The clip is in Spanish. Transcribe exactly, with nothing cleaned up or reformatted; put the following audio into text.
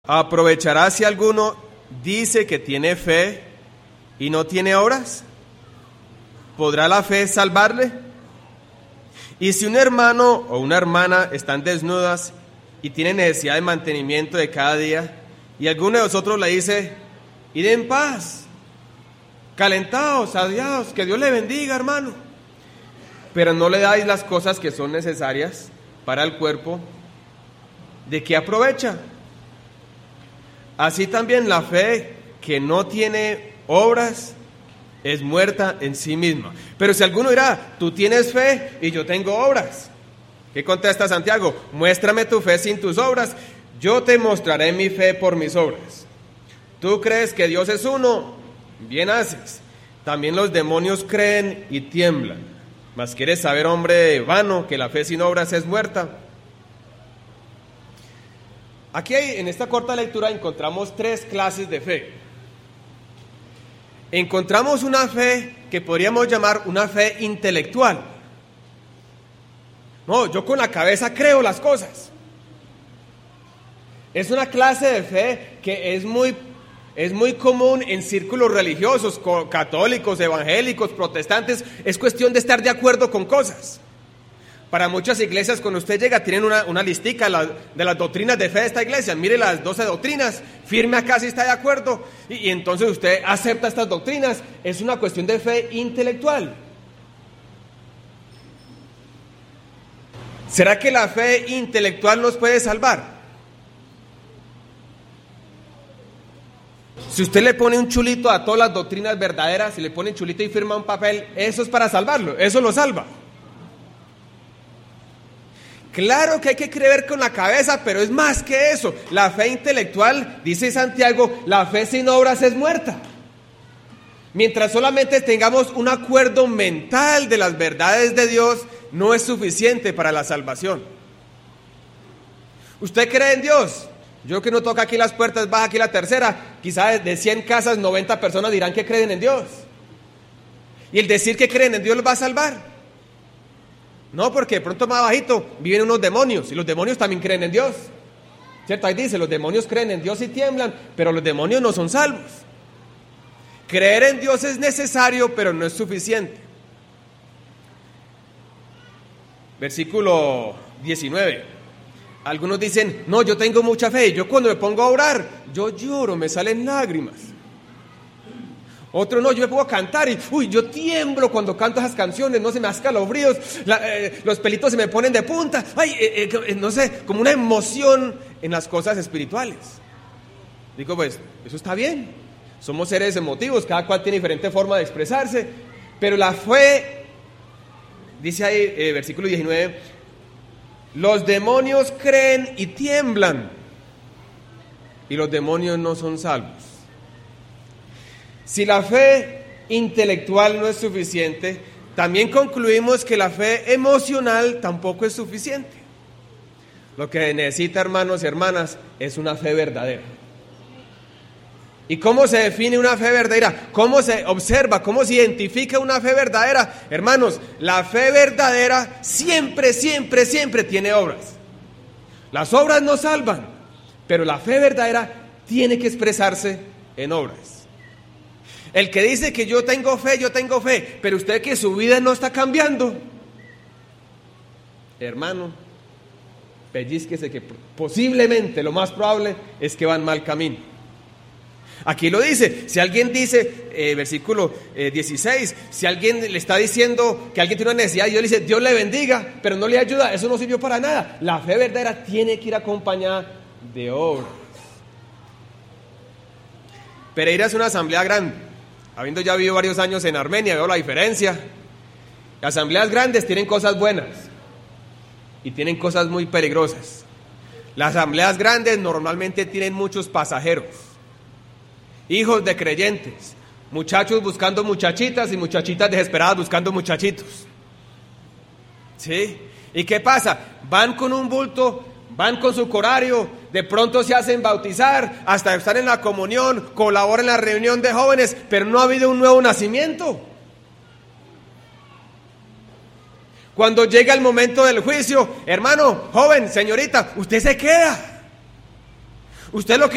¿Aprovechará si alguno dice que tiene fe y no tiene obras? ¿Podrá la fe salvarle? Y si un hermano o una hermana están desnudas y tienen necesidad de mantenimiento de cada día, y alguno de vosotros le dice, id en paz, calentaos, adiós, que Dios le bendiga, hermano, pero no le dais las cosas que son necesarias para el cuerpo, ¿de qué aprovecha? Así también la fe que no tiene obras es muerta en sí misma. Pero si alguno dirá, tú tienes fe y yo tengo obras, ¿qué contesta Santiago? Muéstrame tu fe sin tus obras, yo te mostraré mi fe por mis obras. Tú crees que Dios es uno, bien haces. También los demonios creen y tiemblan. Mas quieres saber, hombre vano, que la fe sin obras es muerta. Aquí hay, en esta corta lectura encontramos tres clases de fe. Encontramos una fe que podríamos llamar una fe intelectual. No, yo con la cabeza creo las cosas. Es una clase de fe que es muy, es muy común en círculos religiosos, católicos, evangélicos, protestantes. Es cuestión de estar de acuerdo con cosas. Para muchas iglesias, cuando usted llega, tienen una, una listica de las doctrinas de fe de esta iglesia. Mire las doce doctrinas, firme acá si está de acuerdo. Y, y entonces usted acepta estas doctrinas. Es una cuestión de fe intelectual. ¿Será que la fe intelectual nos puede salvar? Si usted le pone un chulito a todas las doctrinas verdaderas, si le pone un chulito y firma un papel, eso es para salvarlo, eso lo salva. Claro que hay que creer con la cabeza, pero es más que eso. La fe intelectual, dice Santiago, la fe sin obras es muerta. Mientras solamente tengamos un acuerdo mental de las verdades de Dios, no es suficiente para la salvación. ¿Usted cree en Dios? Yo que no toca aquí las puertas, baja aquí la tercera. Quizás de cien casas, noventa personas dirán que creen en Dios. ¿Y el decir que creen en Dios los va a salvar? No, porque de pronto más bajito viven unos demonios, y los demonios también creen en Dios. ¿Cierto? Ahí dice, los demonios creen en Dios y tiemblan, pero los demonios no son salvos. Creer en Dios es necesario, pero no es suficiente. Versículo diecinueve. Algunos dicen, no, yo tengo mucha fe, yo cuando me pongo a orar, yo lloro, me salen lágrimas. Otro no, yo me pongo a cantar y, uy, yo tiemblo cuando canto esas canciones, no se me hacen calofríos, la, eh, los pelitos se me ponen de punta, ay, eh, eh, no sé, como una emoción en las cosas espirituales. Digo, pues, eso está bien, somos seres emotivos, cada cual tiene diferente forma de expresarse, pero la fe, dice ahí, eh, versículo diecinueve, los demonios creen y tiemblan, y los demonios no son salvos. Si la fe intelectual no es suficiente, también concluimos que la fe emocional tampoco es suficiente. Lo que necesita, hermanos y hermanas, es una fe verdadera. ¿Y cómo se define una fe verdadera? ¿Cómo se observa? ¿Cómo se identifica una fe verdadera? Hermanos, la fe verdadera siempre, siempre, siempre tiene obras. Las obras no salvan, pero la fe verdadera tiene que expresarse en obras. El que dice que yo tengo fe, yo tengo fe, pero usted que su vida no está cambiando, hermano, pellizquese que posiblemente, lo más probable es que van mal camino. Aquí lo dice, si alguien dice, eh, versículo eh, dieciséis, si alguien le está diciendo que alguien tiene una necesidad y Dios le dice, Dios le bendiga, pero no le ayuda, eso no sirvió para nada. La fe verdadera tiene que ir acompañada de obras. Pereira es una asamblea grande. Habiendo ya vivido varios años en Armenia, veo la diferencia. Las asambleas grandes tienen cosas buenas y tienen cosas muy peligrosas. Las asambleas grandes normalmente tienen muchos pasajeros, hijos de creyentes, muchachos buscando muchachitas y muchachitas desesperadas buscando muchachitos. ¿Sí? ¿Y qué pasa? Van con un bulto, van con su corario, de pronto se hacen bautizar, hasta están en la comunión, colaboran en la reunión de jóvenes, pero no ha habido un nuevo nacimiento. Cuando llega el momento del juicio, hermano, joven, señorita, usted se queda. Usted lo que